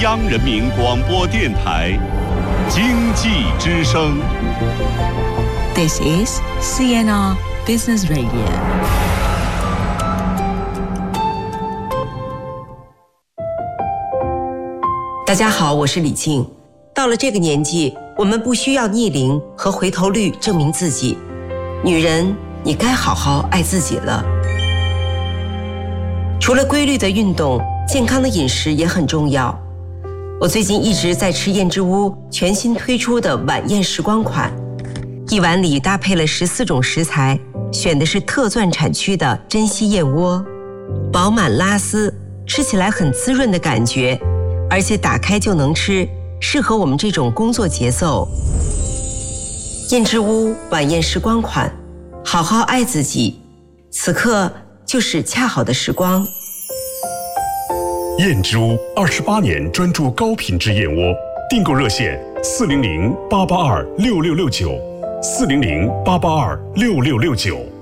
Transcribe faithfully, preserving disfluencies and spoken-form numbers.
央人民广播电台经济之声。 This is C N R Business Radio。 大家好，我是李静。到了这个年纪，我们不需要逆龄和回头率证明自己。女人，你该好好爱自己了。除了规律的运动，健康的饮食也很重要。我最近一直在吃燕之屋全新推出的晚宴时光款，一碗里搭配了十四种食材，选的是特钻产区的珍稀燕窝，饱满拉丝，吃起来很滋润的感觉，而且打开就能吃，适合我们这种工作节奏。燕之屋晚宴时光款，好好爱自己，此刻就是恰好的时光。 燕之屋二十八年专注高品质燕窝，订购热线四零零八八二六六六九，四零零八八二六六六九。